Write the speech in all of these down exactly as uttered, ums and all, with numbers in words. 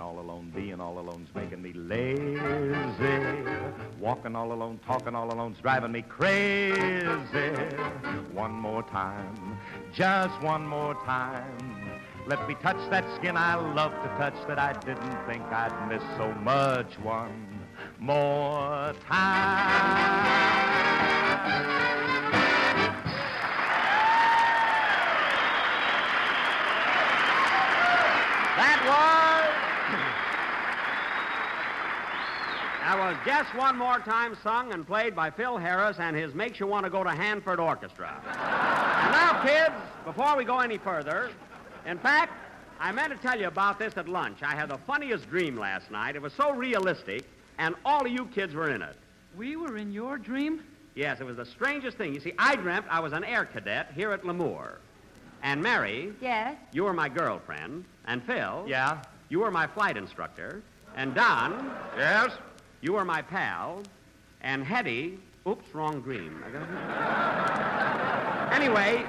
all alone, being all alone's making me lazy. Walking all alone, talking all alone's driving me crazy. One more time, just one more time. Let me touch that skin I love to touch that I didn't think I'd miss so much. One more time. That was Just One More Time, sung and played by Phil Harris and his Makes You Want to Go to Hanford Orchestra. And now, kids, before we go any further, in fact, I meant to tell you about this at lunch. I had the funniest dream last night. It was so realistic, and all of you kids were in it. We were in your dream? Yes, it was the strangest thing. You see, I dreamt I was an air cadet here at Lemoore. And Mary... Yes? You were my girlfriend. And Phil... Yeah? You were my flight instructor. And Don... Yes? You were my pal. And Hetty... Oops, wrong dream. Anyway,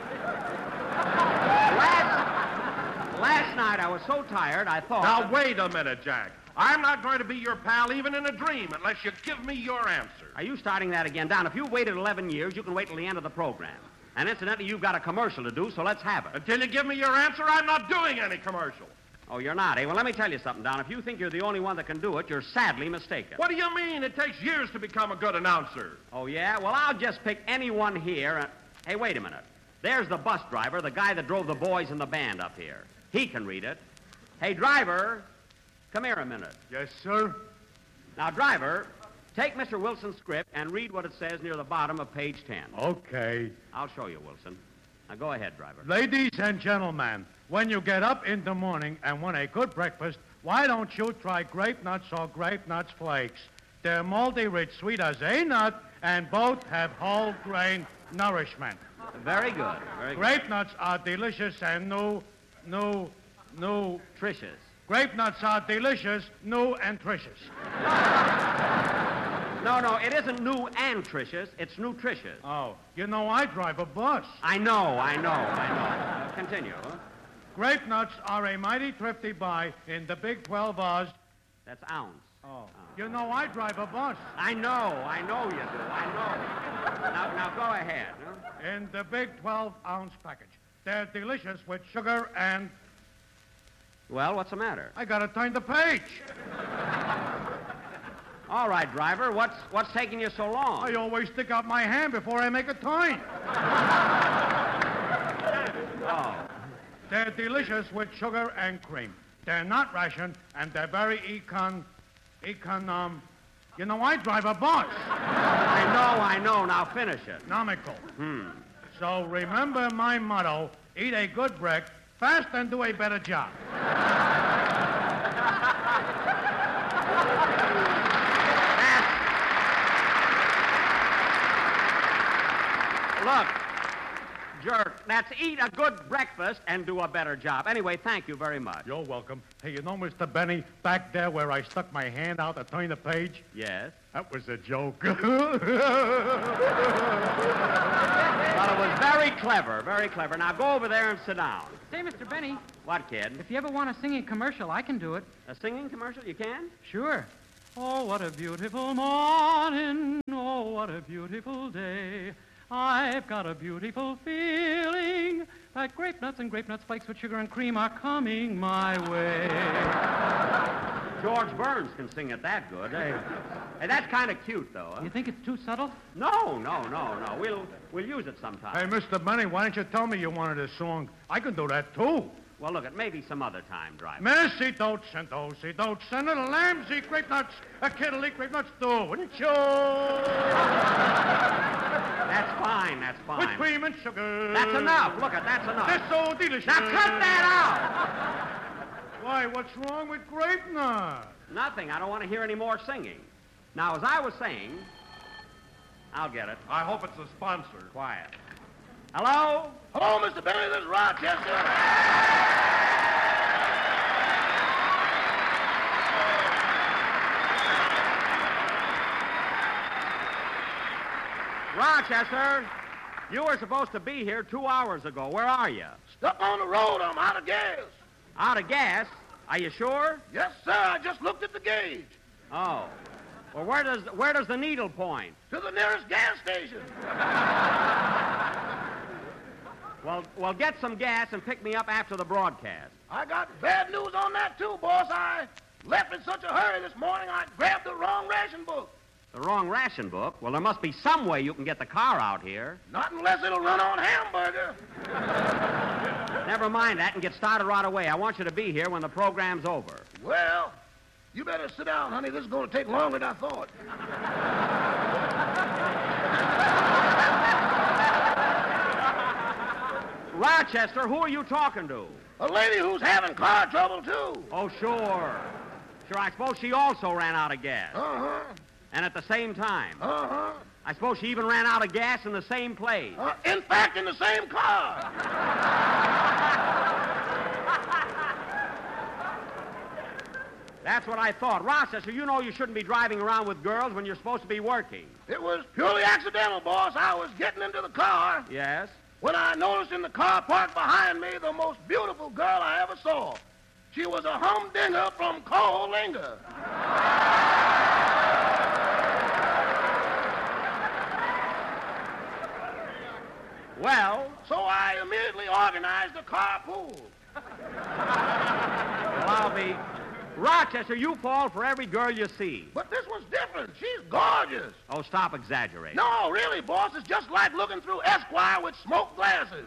last, last night I was so tired I thought... Now, wait a minute, Jack. I'm not going to be your pal even in a dream unless you give me your answer. Are you starting that again? Don, if you've waited eleven years, you can wait till the end of the program. And incidentally, you've got a commercial to do, so let's have it. Until you give me your answer, I'm not doing any commercial. Oh, you're not, eh? Well, let me tell you something, Don. If you think you're the only one that can do it, you're sadly mistaken. What do you mean? It takes years to become a good announcer. Oh, yeah? Well, I'll just pick anyone here. And... Hey, wait a minute. There's the bus driver, the guy that drove the boys in the band up here. He can read it. Hey, driver, come here a minute. Yes, sir? Now, driver, take Mister Wilson's script and read what it says near the bottom of page ten. Okay. I'll show you, Wilson. Now, go ahead, driver. Ladies and gentlemen, when you get up in the morning and want a good breakfast, why don't you try grape nuts or grape nuts flakes? They're malty rich, sweet as a nut, and both have whole grain nourishment. Very good. Very good. Grape nuts are delicious and new, new, new... Tricious. Grape nuts are delicious, new, and tricious. No, no, it isn't new and tricious. It's nutritious. Oh, you know I drive a bus. I know, I know, I know. Uh, continue. Huh? Grape nuts are a mighty thrifty buy in the Big twelve Oz. That's ounce. Oh. You know I drive a bus. I know, I know you do. I know. Now, now go ahead. Huh? In the Big twelve ounce package. They're delicious with sugar and... Well, what's the matter? I gotta turn the page. All right, driver. What's what's taking you so long? I always stick out my hand before I make a turn. Oh. They're delicious with sugar and cream. They're not ration, and they're very econ... Econ, um... You know, I drive a bus. I know, I know. Now finish it. Economical. Hmm. So remember my motto, eat a good break, fast and do a better job. Look, jerk, that's eat a good breakfast and do a better job. Anyway, thank you very much. You're welcome. Hey, you know, Mister Benny, back there where I stuck my hand out to turn the page? Yes? That was a joke. Well, it was very clever, very clever. Now go over there and sit down. Say, Mister Benny, What, kid? if you ever want a singing commercial, I can do it. A singing commercial? You can? Sure. Oh, what a beautiful morning. Oh, what a beautiful day. I've got a beautiful feeling that grape nuts and grape nuts flakes with sugar and cream are coming my way. George Burns can sing it that good. Hey, hey that's kind of cute, though. Huh? You think it's too subtle? No, no, no, no. We'll we'll use it sometime. Hey, Mister Benny, why don't you tell me you wanted a song? I can do that, too. Well, look, it may be some other time, driver. Missy dotes and dosey dotes and little lambs eat grape nuts. A kid'll eat grape nuts, too, wouldn't you? That's fine, that's fine. With cream and sugar. That's enough. Look, it, that's enough. They're so delicious. Now cut that Why, what's wrong with grape nuts? out. Nothing. I don't want to hear any more singing. Now, as I was saying, I'll get it. I hope it's a sponsor. Quiet. Hello? Hello, Mister Benny. This is Rochester. Rochester, you were supposed to be here two hours ago. Where are you? Stuck on the road. I'm out of gas. Out of gas? Are you sure? Yes, sir. I just looked at the gauge. Oh. Well, where does where does the needle point? To the nearest gas station. Well, well, get some gas and pick me up after the broadcast. I got bad news on that, too, boss. I left in such a hurry this morning, I grabbed the wrong ration book. The wrong ration book? Well, there must be some way you can get the car out here. Not unless it'll run on hamburger. Never mind that and get started right away. I want you to be here when the program's over. Well, you better sit down, honey. This is going to take longer than I thought. Rochester, who are you talking to? A lady who's having car trouble, too. Oh, sure. Sure, I suppose she also ran out of gas. Uh-huh. And at the same time. Uh-huh. I suppose she even ran out of gas in the same place. Uh, in fact, in the same car. That's what I thought. Rochester, you know you shouldn't be driving around with girls when you're supposed to be working. It was purely accidental, boss. I was getting into the car Yes? when I noticed in the car parked behind me the most beautiful girl I ever saw. She was a humdinger from Coalinga. Well, So I immediately organized a carpool. well, I'll be... Rochester, you fall for every girl you see. But this was different. She's gorgeous. Oh, stop exaggerating. No, really, boss. It's just like looking through Esquire with smoke glasses.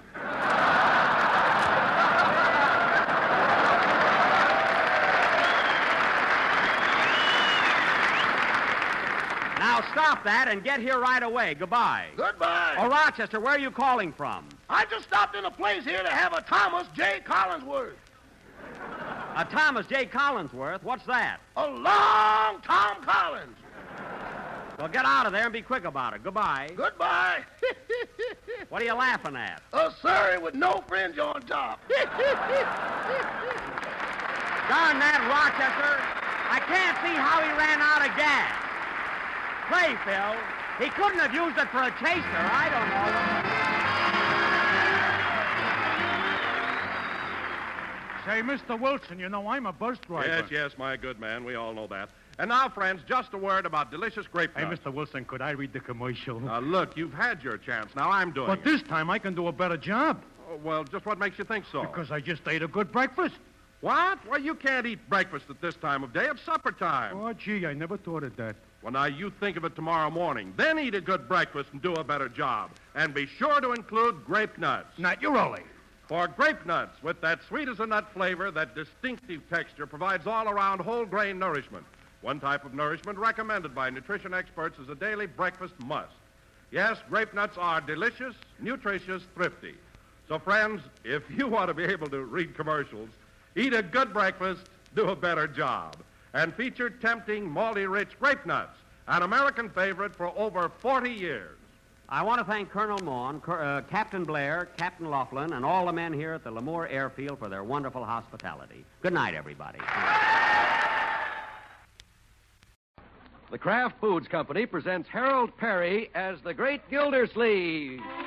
Now stop that and get here right away. Goodbye. Goodbye. Oh, Rochester, where are you calling from? I just stopped in a place here to have a Thomas J. Collinsworth. A Thomas J. Collinsworth? What's that? A long Tom Collins. Well, get out of there and be quick about it. Goodbye. Goodbye. What are you laughing at? A Surrey with no fringe on top. Darn that, Rochester. I can't see how he ran out of gas. Play, Phil. He couldn't have used it for a chaser. I don't know. Say, Mister Wilson, you know I'm a bus driver. Yes, yes, my good man. We all know that. And now, friends, just a word about delicious grape Hey, nuts. Mister Wilson, could I read the commercial? Now, look, you've had your chance. Now I'm doing But it. this time I can do a better job. Oh, well, just what makes you think so? Because I just ate a good breakfast. What? Well, you can't eat breakfast at this time of day. It's supper time. Oh, gee, I never thought of that. Well, now, you think of it tomorrow morning. Then eat a good breakfast and do a better job. And be sure to include grape nuts. Naturally. For grape nuts, with that sweet-as-a-nut flavor, that distinctive texture, provides all-around whole-grain nourishment. One type of nourishment recommended by nutrition experts as a daily breakfast must. Yes, grape nuts are delicious, nutritious, thrifty. So, friends, if you want to be able to read commercials, eat a good breakfast, do a better job. And feature tempting, malty-rich grape nuts, an American favorite for over forty years. I want to thank Colonel Maughan, Cur- uh, Captain Blair, Captain Laughlin, and all the men here at the Lemoore Airfield for their wonderful hospitality. Good night, everybody. The Kraft Foods Company presents Harold Perry as the Great Gildersleeve.